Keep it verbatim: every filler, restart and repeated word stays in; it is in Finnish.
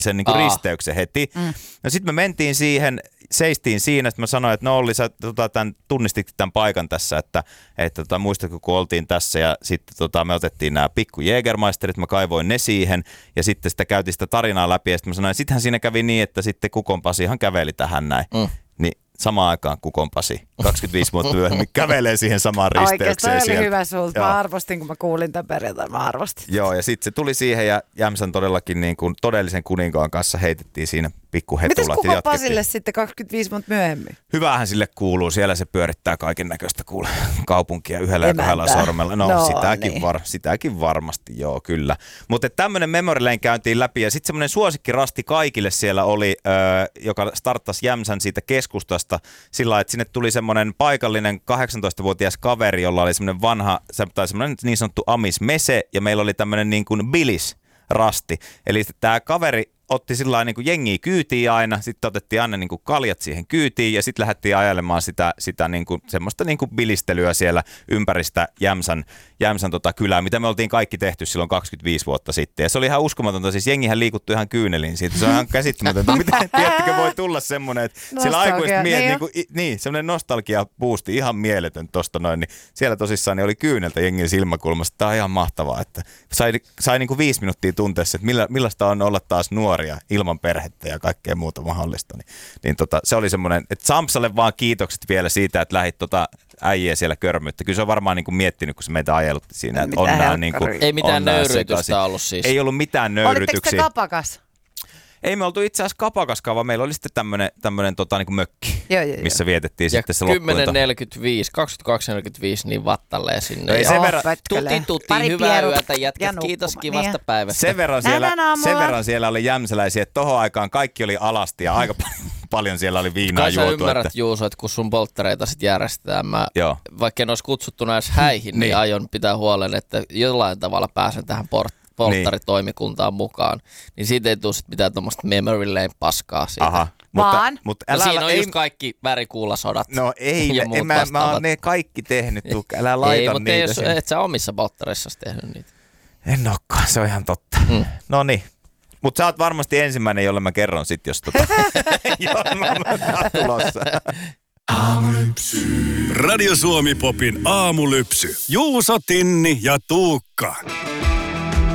sen niin kuin risteyksen heti. Mm. No sitten me mentiin siihen, seistiin siinä, että mä sanoin, että no Olli, sä tota, tämän, tunnistit tämän paikan tässä, että, että tota, muistatko, kun oltiin tässä ja sitten tota, me otettiin nämä pikku Jägermeisterit, mä kaivoin ne siihen ja sitten sitä käytiin sitä tarinaa läpi ja sitten mä sanoin, että sittenhän siinä kävi niin, että sitten Kukon Pasihan käveli tähän näin. Mm. Niin samaan aikaan Kukon Pasi, kaksikymmentäviisi vuotta myöhemmin, kävelee siihen samaan risteykseen. Oikeastaan oli hyvä sulta. Mä arvostin, kun mä kuulin tämän perjantain, mä arvostin. Joo, ja sitten se tuli siihen ja Jämsän todellakin niin kuin todellisen kuninkaan kanssa heitettiin siinä pikkuhetulat. Mitäs Kukon Pasille sitten kaksikymmentäviisi vuotta myöhemmin? Hyvähän sille kuuluu. Siellä se pyörittää kaiken näköistä kuule kaupunkia yhdellä ja kahdella sormella. No, no sitäkin, niin. var, sitäkin varmasti, joo, kyllä. Mutta tämmöinen memory lane käyntiin läpi ja sitten semmoinen suosikkirasti kaikille siellä oli, ö, joka starttasi Jämsän siitä keskustasta sillä lailla, että sinne tuli semmoinen paikallinen kahdeksantoistavuotias kaveri, jolla oli semmoinen vanha, tai semmoinen niin sanottu Amis Mese ja meillä oli tämmöinen niin kuin Bilis rasti. Eli tämä kaveri otti sillä lailla niin kuin jengiä kyytiin aina, sitten otettiin aina niin kuin kaljat siihen kyytiin ja sitten lähdettiin ajelemaan sitä, sitä niin kuin, semmoista niin kuin bilistelyä siellä ympäristä Jämsän, Jämsän tota kylää, mitä me oltiin kaikki tehty silloin kaksikymmentäviisi vuotta sitten. Ja se oli ihan uskomatonta, siis jengihän liikuttui ihan kyyneliin siitä, se on ihan käsittämätöntä. Miten, tiedättekö, voi tulla semmoinen, että siellä aikuiset miehet, niin, kuin, niin semmoinen nostalgia boosti, ihan mieletön tosta noin, niin siellä tosissaan niin oli kyyneltä jengin silmäkulmasta. Tämä on ihan mahtavaa, että sai, sai niin kuin viisi minuuttia tunteessa, että milla, millaista on olla taas nuori ilman perhettä ja kaikkea muuta mahdollista. Niin, niin tota, se oli semmoinen, että Sampsalle vaan kiitokset vielä siitä, että lähdit tota äijää siellä körmyyttä. Kyllä se on varmaan niin kuin miettinyt, kun se meitä ajelutti siinä. Että on nää, niin kuin, ei mitään nöyrytystä ollut siis. Ei ollut mitään nöyrytyksiä. Olitteko te kapakas? Ei me oltu itse asiassa kapakaskaan, vaan meillä oli sitten tämmöinen, tämmöinen tota, niin kuin mökki, joo, joo, missä vietettiin ja sitten se loppuilta. kymmenen neljäkymmentäviisi, kaksikymmentäkaksi neljäkymmentäviisi, niin vattalleen sinne. Ei, sen verran, tuti tuti, hyvää yötä jätkät, kiitos kivasta niin. päivästä. Sen verran, siellä, sen verran siellä oli jämsäläisiä, että tohon aikaan kaikki oli alasti ja aika paljon siellä oli viinaa juotu. Kai sä ymmärrät, että Juuso, että kun sun polttareita sit järjestetään, mä, vaikka en olisi kutsuttuna edes häihin, niin. niin aion pitää huolen, että jollain tavalla pääsen tähän porttiin. polttaritoimikuntaan mukaan, niin siitä ei tule mitään tuommoista memory lane paskaa siitä. Aha, mutta, Vaan? Mutta älä, no siinä on ei, just kaikki värikuulasodat. No ei, ja muut mä, mä oon ne kaikki tehnyt, Tukka, älä laita ei, niitä. Mutta ei, jos, et sä omissa polttareissasi tehnyt niitä. En olekaan, se on ihan totta. Mm. No niin. Mutta sä oot varmasti ensimmäinen, jolle mä kerron sit, jos tota... jos mä oon tulossa. Aamulypsy. Radio Suomi Popin aamulypsy. Juuso, Tinni ja Tuukka.